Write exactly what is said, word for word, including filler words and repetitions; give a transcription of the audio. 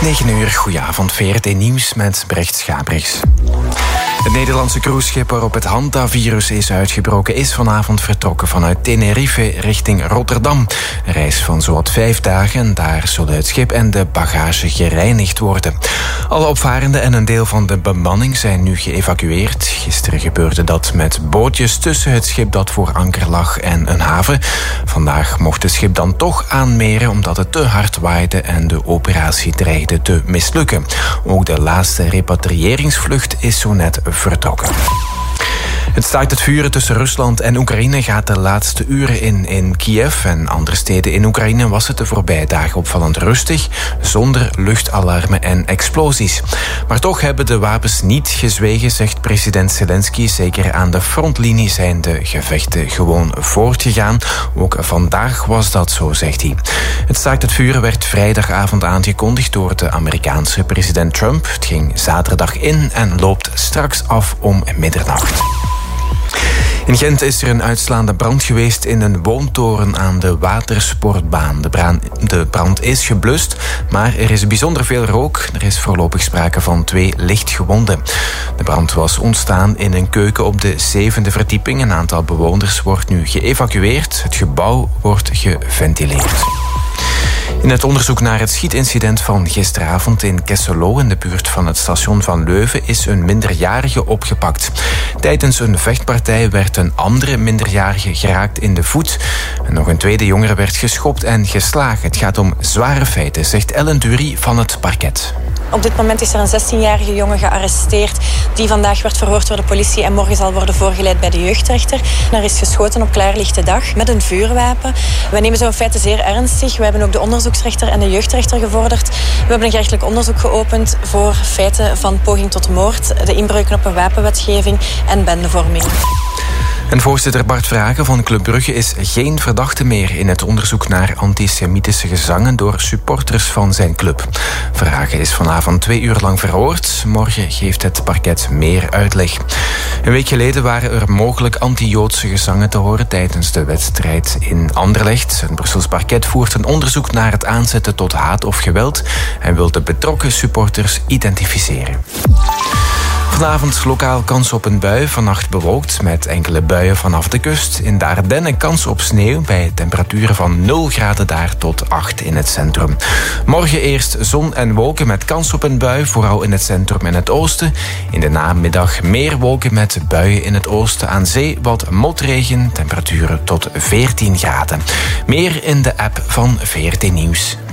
negen uur, goedenavond, V R T Nieuws met Brecht Schabrichs. Het Nederlandse cruiseschip waarop het Hantavirus is uitgebroken is vanavond vertrokken vanuit Tenerife richting Rotterdam. Een reis van zowat vijf dagen en daar zullen het schip en de bagage gereinigd worden. Alle opvarenden en een deel van de bemanning zijn nu geëvacueerd. Gisteren gebeurde dat met bootjes tussen het schip dat voor anker lag en een haven. Vandaag mocht het schip dan toch aanmeren omdat het te hard waaide en de operatie dreigde te mislukken. Ook de laatste repatriëringsvlucht is zo net vertrokken. Het staakt het vuren tussen Rusland en Oekraïne gaat de laatste uren in. In Kiev en andere steden in Oekraïne was het de voorbije dagen opvallend rustig, zonder luchtalarmen en explosies. Maar toch hebben de wapens niet gezwegen, zegt president Zelensky. Zeker aan de frontlinie zijn de gevechten gewoon voortgegaan. Ook vandaag was dat zo, zegt hij. Het staakt het vuren werd vrijdagavond aangekondigd door de Amerikaanse president Trump. Het ging zaterdag in en loopt straks af om middernacht. In Gent is er een uitslaande brand geweest in een woontoren aan de watersportbaan. De brand, de brand is geblust, maar er is bijzonder veel rook. Er is voorlopig sprake van twee lichtgewonden. De brand was ontstaan in een keuken op de zevende verdieping. Een aantal bewoners wordt nu geëvacueerd. Het gebouw wordt geventileerd. In het onderzoek naar het schietincident van gisteravond in Kesselo in de buurt van het station van Leuven is een minderjarige opgepakt. Tijdens een vechtpartij werd een andere minderjarige geraakt in de voet. En nog een tweede jongere werd geschopt en geslagen. Het gaat om zware feiten, zegt Ellen Dury van het parket. Op dit moment is er een zestienjarige jongen gearresteerd die vandaag werd verhoord door de politie en morgen zal worden voorgeleid bij de jeugdrechter. Er is geschoten op klaarlichte dag met een vuurwapen. Wij nemen zo'n feiten zeer ernstig. We hebben ook de onderzoeksrechter en de jeugdrechter gevorderd. We hebben een gerechtelijk onderzoek geopend voor feiten van poging tot moord, de inbreuken op een wapenwetgeving en bendevorming. En voorzitter Bart Vragen van Club Brugge is geen verdachte meer in het onderzoek naar antisemitische gezangen door supporters van zijn club. Vragen is vanavond twee uur lang verhoord. Morgen geeft het parket meer uitleg. Een week geleden waren er mogelijk anti-Joodse gezangen te horen tijdens de wedstrijd in Anderlecht. Het Brussels parket voert een onderzoek naar het aanzetten tot haat of geweld en wil de betrokken supporters identificeren. Vanavond lokaal kans op een bui, vannacht bewolkt met enkele buien vanaf de kust. In de Ardennen kans op sneeuw bij temperaturen van nul graden daar tot acht in het centrum. Morgen eerst zon en wolken met kans op een bui, vooral in het centrum en het oosten. In de namiddag meer wolken met buien in het oosten. Aan zee wat motregen, temperaturen tot veertien graden. Meer in de app van V R T Nieuws.